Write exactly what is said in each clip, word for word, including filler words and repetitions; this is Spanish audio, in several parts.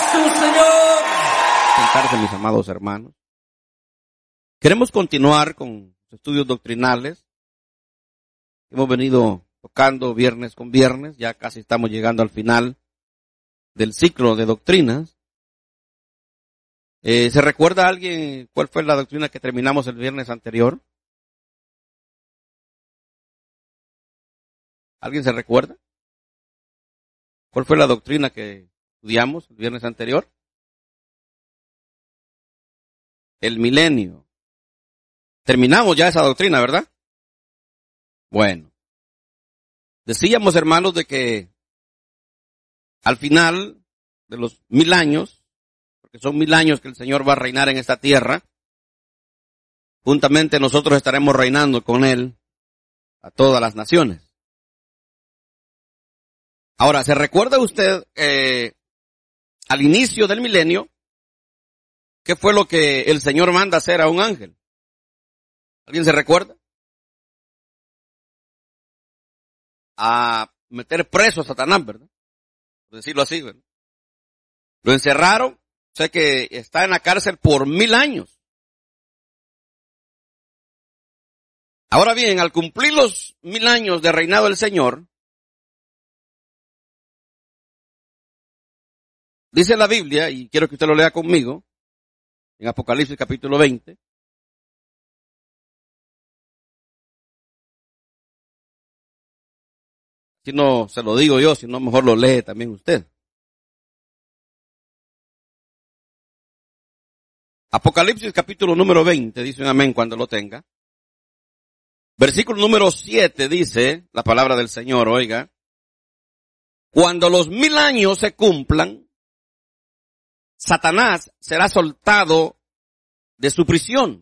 su Señor. Sentarse, mis amados hermanos. Queremos continuar con los estudios doctrinales. Hemos venido tocando viernes con viernes, ya casi estamos llegando al final del ciclo de doctrinas. Eh, ¿Se recuerda a alguien cuál fue la doctrina que terminamos el viernes anterior? ¿Alguien se recuerda? ¿Cuál fue la doctrina que estudiamos el viernes anterior? El milenio. Terminamos ya esa doctrina, ¿verdad? Bueno. Decíamos, hermanos, de que al final de los mil años, porque son mil años que el Señor va a reinar en esta tierra, juntamente nosotros estaremos reinando con Él a todas las naciones. Ahora, ¿se recuerda usted eh, al inicio del milenio qué fue lo que el Señor manda hacer a un ángel? ¿Alguien se recuerda? A meter preso a Satanás, ¿verdad? Por decirlo así, ¿verdad? Lo encerraron, o sea que está en la cárcel por mil años. Ahora bien, al cumplir los mil años de reinado del Señor, dice la Biblia, y quiero que usted lo lea conmigo, en Apocalipsis capítulo veinte. Si no se lo digo yo, si no mejor lo lee también usted. Apocalipsis capítulo número veinte, dice un amén cuando lo tenga. Versículo número siete dice la palabra del Señor, oiga. Cuando los mil años se cumplan, Satanás será soltado de su prisión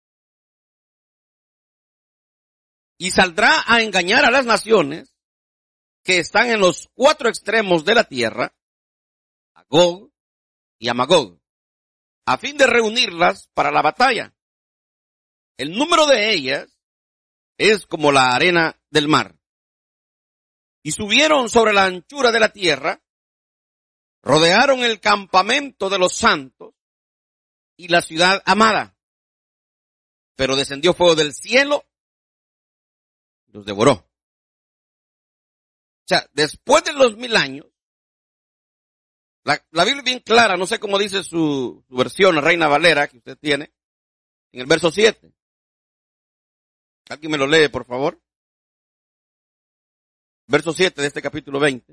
y saldrá a engañar a las naciones que están en los cuatro extremos de la tierra, a Gog y a Magog, a fin de reunirlas para la batalla. El número de ellas es como la arena del mar. Y subieron sobre la anchura de la tierra, rodearon el campamento de los santos y la ciudad amada. Pero descendió fuego del cielo y los devoró. O sea, después de los mil años, la, la Biblia es bien clara, no sé cómo dice su, su versión, la Reina Valera, que usted tiene, en el verso siete. ¿Alguien me lo lee, por favor? Verso siete de este capítulo veinte.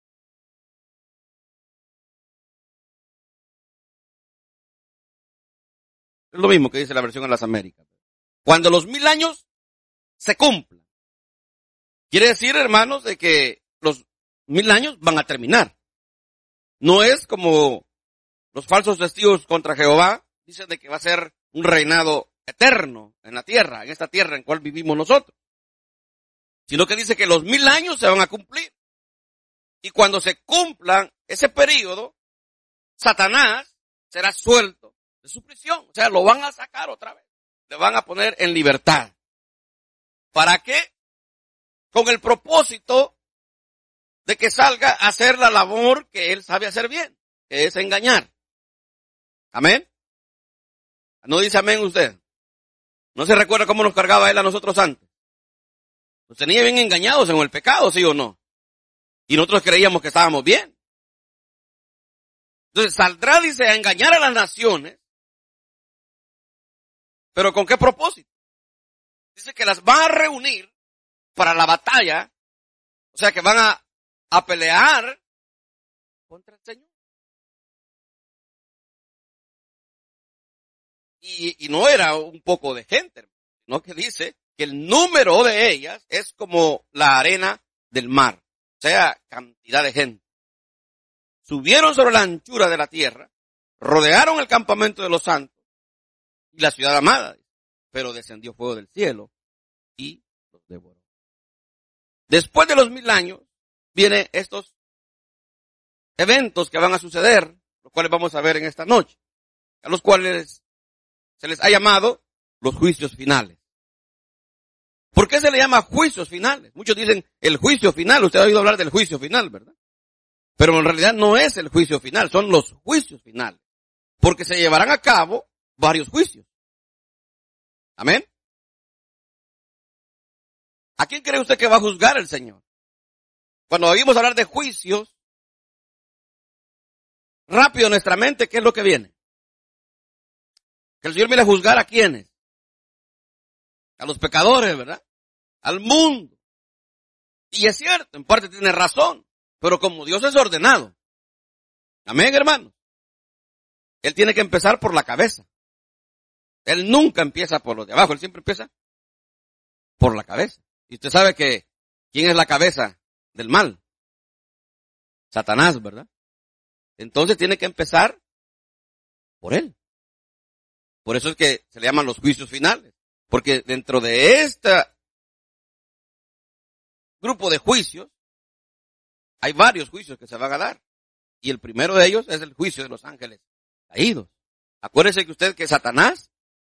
Es lo mismo que dice la versión en las Américas. Cuando los mil años se cumplan. Quiere decir, hermanos, de que los mil años van a terminar. No es como los falsos testigos contra Jehová dicen de que va a ser un reinado eterno en la tierra, en esta tierra en cual vivimos nosotros. Sino que dice que los mil años se van a cumplir. Y cuando se cumplan ese periodo, Satanás será suelto de su prisión. O sea, lo van a sacar otra vez. Le van a poner en libertad. ¿Para qué? Con el propósito de que salga a hacer la labor que él sabe hacer bien, que es engañar. ¿Amén? ¿No dice amén usted? ¿No se recuerda cómo nos cargaba él a nosotros antes? Nos tenía bien engañados en el pecado, ¿sí o no? Y nosotros creíamos que estábamos bien. Entonces saldrá, dice, a engañar a las naciones. ¿Pero con qué propósito? Dice que las va a reunir para la batalla. O sea que van a, a pelear contra el Señor. Y, y no era un poco de gente, sino que dice que el número de ellas es como la arena del mar. O sea, cantidad de gente. Subieron sobre la anchura de la tierra, rodearon el campamento de los santos y la ciudad amada, pero descendió fuego del cielo y los devoró. Después de los mil años, vienen estos eventos que van a suceder, los cuales vamos a ver en esta noche, a los cuales se les ha llamado los juicios finales. ¿Por qué se le llama juicios finales? Muchos dicen el juicio final, usted ha oído hablar del juicio final, ¿verdad? Pero en realidad no es el juicio final, son los juicios finales. Porque se llevarán a cabo varios juicios. Amén. ¿A quién cree usted que va a juzgar el Señor? Cuando oímos hablar de juicios, rápido en nuestra mente, ¿qué es lo que viene? Que el Señor viene a juzgar a quiénes. A los pecadores, ¿verdad? Al mundo. Y es cierto, en parte tiene razón, pero como Dios es ordenado. Amén, hermano. Él tiene que empezar por la cabeza. Él nunca empieza por los de abajo, él siempre empieza por la cabeza. Y usted sabe que, ¿quién es la cabeza del mal? Satanás, ¿verdad? Entonces tiene que empezar por él. Por eso es que se le llaman los juicios finales. Porque dentro de este grupo de juicios, hay varios juicios que se van a dar. Y el primero de ellos es el juicio de los ángeles caídos. Acuérdese que usted que Satanás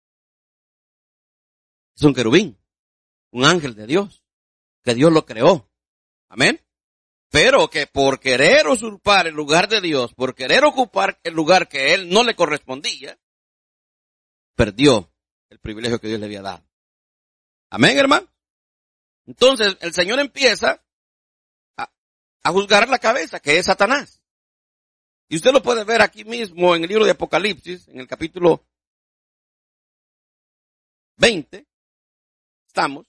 es un querubín, un ángel de Dios, que Dios lo creó. Amén. Pero que por querer usurpar el lugar de Dios, por querer ocupar el lugar que él no le correspondía, perdió el privilegio que Dios le había dado. Amén, hermano. Entonces, el Señor empieza a, a juzgar la cabeza, que es Satanás. Y usted lo puede ver aquí mismo en el libro de Apocalipsis, en el capítulo veinte. Estamos.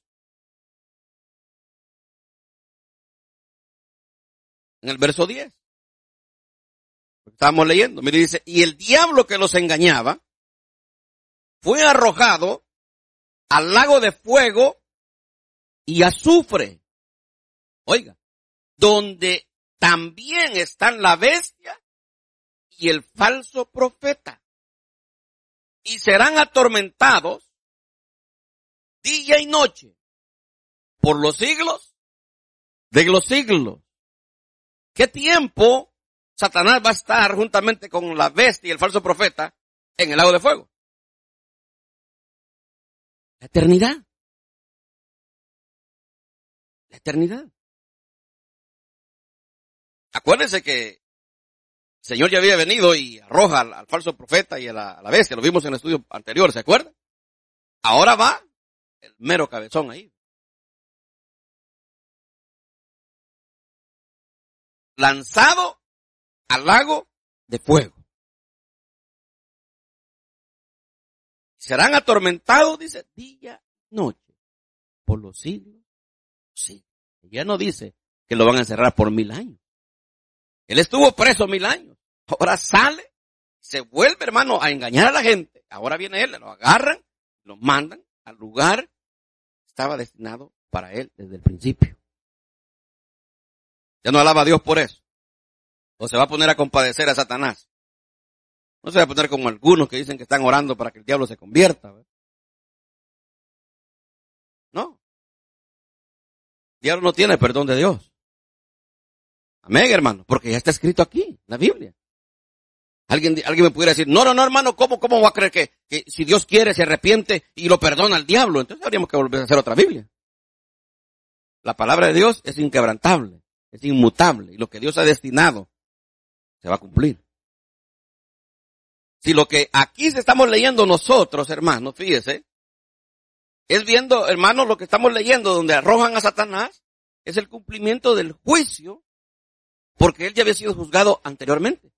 En el verso diez. Estábamos leyendo. Mire, dice, y el diablo que los engañaba fue arrojado al lago de fuego y azufre. Oiga, donde también están la bestia y el falso profeta. Y serán atormentados día y noche por los siglos de los siglos. ¿Qué tiempo Satanás va a estar juntamente con la bestia y el falso profeta en el lago de fuego? La eternidad. La eternidad. Acuérdense que el Señor ya había venido y arroja al, al falso profeta y a la, a la bestia. Lo vimos en el estudio anterior, ¿se acuerdan? Ahora va el mero cabezón ahí. Lanzado al lago de fuego. Serán atormentados, dice, día y noche, por los siglos. Sí. Ya no dice que lo van a encerrar por mil años. Él estuvo preso mil años. Ahora sale, se vuelve, hermano, a engañar a la gente. Ahora viene él, lo agarran, lo mandan al lugar que estaba destinado para él desde el principio. Ya no alaba a Dios por eso. O se va a poner a compadecer a Satanás. No se va a poner como algunos que dicen que están orando para que el diablo se convierta, ¿verdad? No. El diablo no tiene perdón de Dios. Amén, hermano, porque ya está escrito aquí, en la Biblia. Alguien, alguien me pudiera decir, no, no, no, hermano, ¿cómo, cómo va a creer que, que si Dios quiere se arrepiente y lo perdona al diablo? Entonces habríamos que volver a hacer otra Biblia. La palabra de Dios es inquebrantable, es inmutable, y lo que Dios ha destinado se va a cumplir. Si lo que aquí estamos leyendo nosotros, hermanos, fíjese, es viendo, hermanos, lo que estamos leyendo donde arrojan a Satanás, es el cumplimiento del juicio, porque él ya había sido juzgado anteriormente.